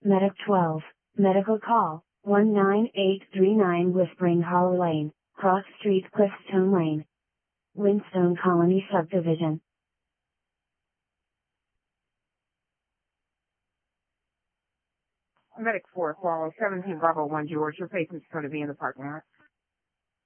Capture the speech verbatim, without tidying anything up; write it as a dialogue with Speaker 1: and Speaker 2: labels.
Speaker 1: Medic twelve, medical call, one nine eight three nine Whispering Hollow Lane, Cross Street, Cliffstone Lane, Windstone Colony Subdivision.
Speaker 2: Medic four, call seventeen Bravo one George. Your patient's going to be in the parking lot.